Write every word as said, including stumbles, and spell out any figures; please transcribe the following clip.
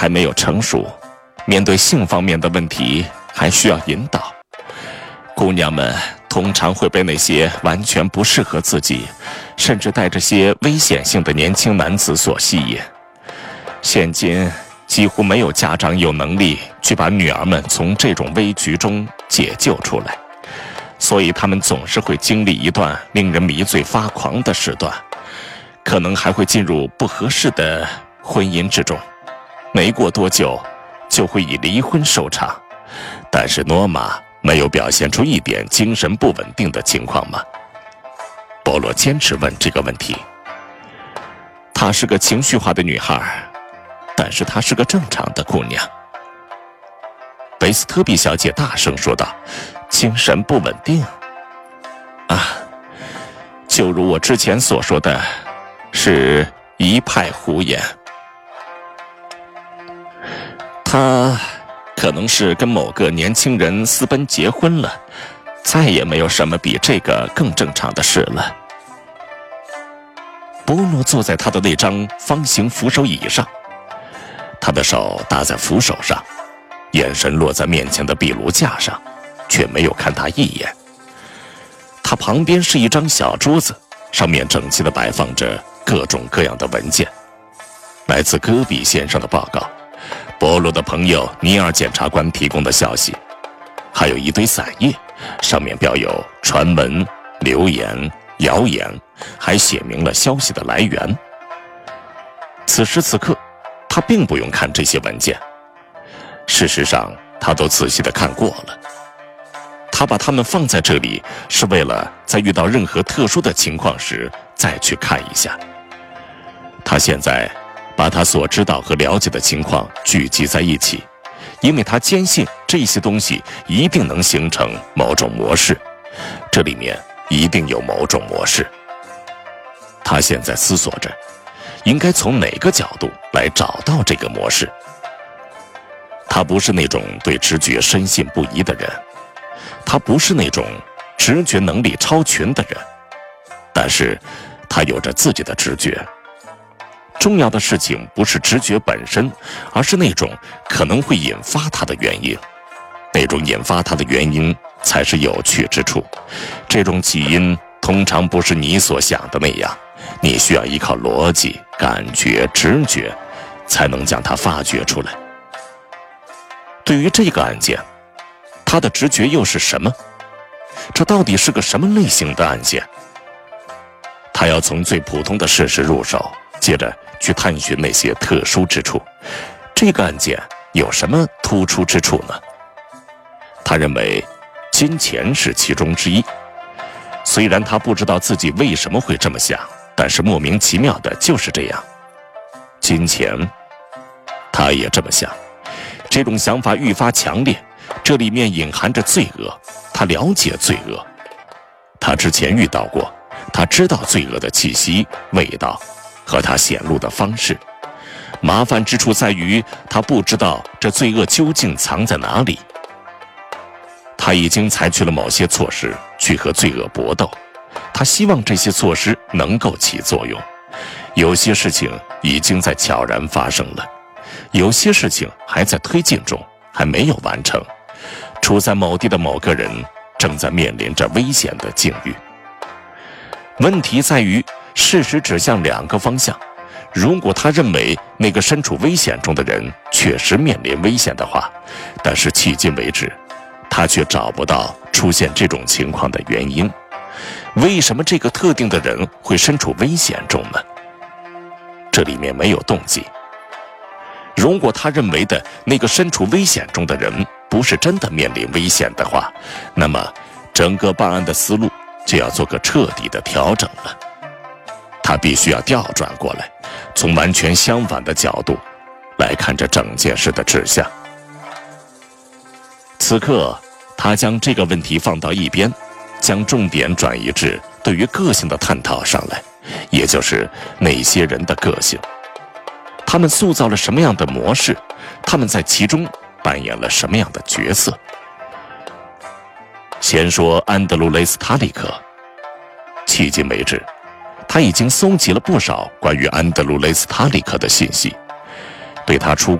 还没有成熟，面对性方面的问题还需要引导。姑娘们通常会被那些完全不适合自己，甚至带着些危险性的年轻男子所吸引。现今几乎没有家长有能力去把女儿们从这种危局中解救出来，所以他们总是会经历一段令人迷醉发狂的时段，可能还会进入不合适的婚姻之中，没过多久就会以离婚收场。但是诺玛没有表现出一点精神不稳定的情况吗？波罗坚持问这个问题。她是个情绪化的女孩，但是她是个正常的姑娘。贝斯特比小姐大声说道：“精神不稳定啊，就如我之前所说的，是一派胡言。她可能是跟某个年轻人私奔结婚了，再也没有什么比这个更正常的事了。”波罗坐在他的那张方形扶手椅上，他的手搭在扶手上，眼神落在面前的壁炉架上，却没有看他一眼。他旁边是一张小桌子，上面整齐地摆放着各种各样的文件，来自戈比先生的报告，波罗的朋友尼尔检察官提供的消息，还有一堆散页，上面标有传闻、流言、谣言，还写明了消息的来源。此时此刻，他并不用看这些文件，事实上他都仔细地看过了。他把它们放在这里，是为了在遇到任何特殊的情况时再去看一下。他现在把他所知道和了解的情况聚集在一起，因为他坚信这些东西一定能形成某种模式，这里面一定有某种模式。他现在思索着，应该从哪个角度来找到这个模式。他不是那种对直觉深信不疑的人，他不是那种直觉能力超群的人，但是他有着自己的直觉。重要的事情不是直觉本身，而是那种可能会引发它的原因。那种引发它的原因才是有趣之处。这种起因通常不是你所想的那样，你需要依靠逻辑、感觉、直觉，才能将它发掘出来。对于这个案件，他的直觉又是什么？这到底是个什么类型的案件？他要从最普通的事实入手，接着去探寻那些特殊之处。这个案件有什么突出之处呢？他认为金钱是其中之一。虽然他不知道自己为什么会这么想，但是莫名其妙的就是这样。金钱，他也这么想。这种想法愈发强烈，这里面隐含着罪恶。他了解罪恶，他之前遇到过，他知道罪恶的气息、味道和它显露的方式。麻烦之处在于，他不知道这罪恶究竟藏在哪里。他已经采取了某些措施去和罪恶搏斗，他希望这些措施能够起作用。有些事情已经在悄然发生了，有些事情还在推进中，还没有完成。处在某地的某个人正在面临着危险的境遇。问题在于，事实指向两个方向。如果他认为那个身处危险中的人确实面临危险的话，但是迄今为止，他却找不到出现这种情况的原因。为什么这个特定的人会身处危险中呢？这里面没有动机。如果他认为的那个身处危险中的人不是真的面临危险的话，那么整个办案的思路就要做个彻底的调整了。他必须要调转过来，从完全相反的角度来看这整件事的指向。此刻，他将这个问题放到一边，将重点转移至对于个性的探讨上来，也就是那些人的个性。他们塑造了什么样的模式？他们在其中扮演了什么样的角色？先说安德鲁雷斯塔里克。迄今为止，他已经搜集了不少关于安德鲁雷斯塔里克的信息，对他出